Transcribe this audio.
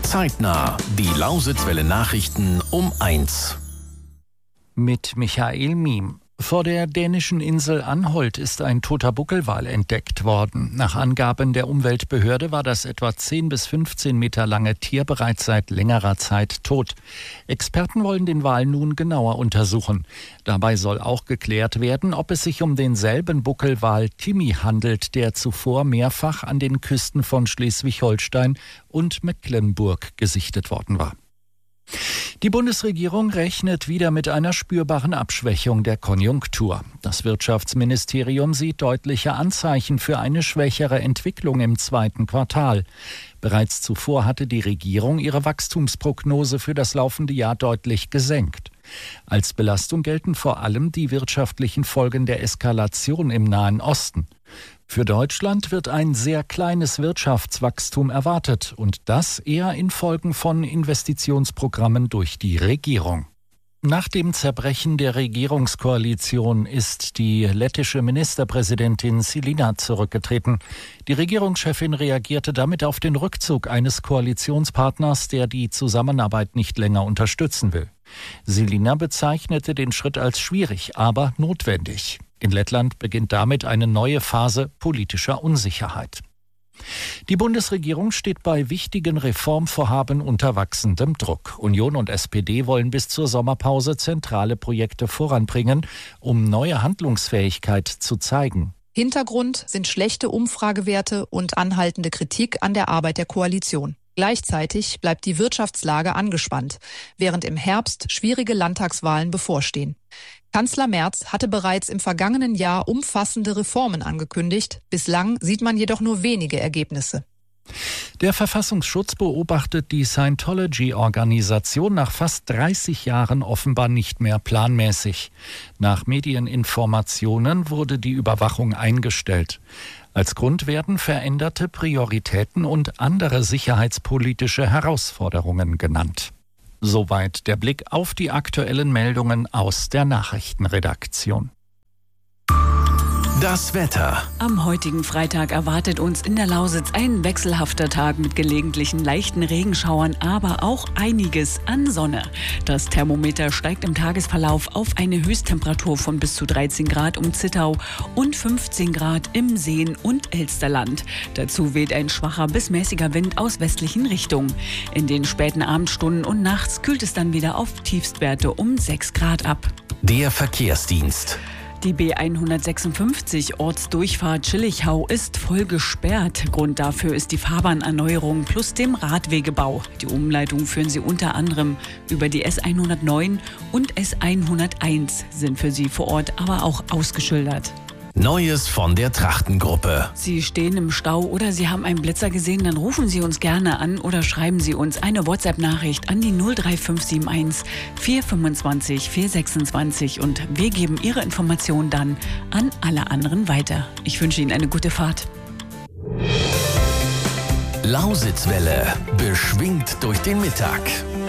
Zeitnah. Die Lausitzwelle Nachrichten um 1. Mit Michael Miem. Vor der dänischen Insel Anholt ist ein toter Buckelwal entdeckt worden. Nach Angaben der Umweltbehörde war das etwa 10 bis 15 Meter lange Tier bereits seit längerer Zeit tot. Experten wollen den Wal nun genauer untersuchen. Dabei soll auch geklärt werden, ob es sich um denselben Buckelwal Timmy handelt, der zuvor mehrfach an den Küsten von Schleswig-Holstein und Mecklenburg gesichtet worden war. Die Bundesregierung rechnet wieder mit einer spürbaren Abschwächung der Konjunktur. Das Wirtschaftsministerium sieht deutliche Anzeichen für eine schwächere Entwicklung im zweiten Quartal. Bereits zuvor hatte die Regierung ihre Wachstumsprognose für das laufende Jahr deutlich gesenkt. Als Belastung gelten vor allem die wirtschaftlichen Folgen der Eskalation im Nahen Osten. Für Deutschland wird ein sehr kleines Wirtschaftswachstum erwartet und das eher infolge von Investitionsprogrammen durch die Regierung. Nach dem Zerbrechen der Regierungskoalition ist die lettische Ministerpräsidentin Čilinā zurückgetreten. Die Regierungschefin reagierte damit auf den Rückzug eines Koalitionspartners, der die Zusammenarbeit nicht länger unterstützen will. Čilinā bezeichnete den Schritt als schwierig, aber notwendig. In Lettland beginnt damit eine neue Phase politischer Unsicherheit. Die Bundesregierung steht bei wichtigen Reformvorhaben unter wachsendem Druck. Union und SPD wollen bis zur Sommerpause zentrale Projekte voranbringen, um neue Handlungsfähigkeit zu zeigen. Hintergrund sind schlechte Umfragewerte und anhaltende Kritik an der Arbeit der Koalition. Gleichzeitig bleibt die Wirtschaftslage angespannt, während im Herbst schwierige Landtagswahlen bevorstehen. Kanzler Merz hatte bereits im vergangenen Jahr umfassende Reformen angekündigt. Bislang sieht man jedoch nur wenige Ergebnisse. Der Verfassungsschutz beobachtet die Scientology-Organisation nach fast 30 Jahren offenbar nicht mehr planmäßig. Nach Medieninformationen wurde die Überwachung eingestellt. Als Grund werden veränderte Prioritäten und andere sicherheitspolitische Herausforderungen genannt. Soweit der Blick auf die aktuellen Meldungen aus der Nachrichtenredaktion. Das Wetter. Am heutigen Freitag erwartet uns in der Lausitz ein wechselhafter Tag mit gelegentlichen leichten Regenschauern, aber auch einiges an Sonne. Das Thermometer steigt im Tagesverlauf auf eine Höchsttemperatur von bis zu 13 Grad um Zittau und 15 Grad im Seen- und Elsterland. Dazu weht ein schwacher bis mäßiger Wind aus westlichen Richtungen. In den späten Abendstunden und nachts kühlt es dann wieder auf Tiefstwerte um 6 Grad ab. Der Verkehrsdienst. Die B156 Ortsdurchfahrt Schillichau ist voll gesperrt. Grund dafür ist die Fahrbahnerneuerung plus dem Radwegebau. Die Umleitung führen sie unter anderem über die S109 und S101, sind für sie vor Ort aber auch ausgeschildert. Neues von der Trachtengruppe. Sie stehen im Stau oder Sie haben einen Blitzer gesehen, dann rufen Sie uns gerne an oder schreiben Sie uns eine WhatsApp-Nachricht an die 03571 425 426 und wir geben Ihre Informationen dann an alle anderen weiter. Ich wünsche Ihnen eine gute Fahrt. Lausitzwelle, beschwingt durch den Mittag.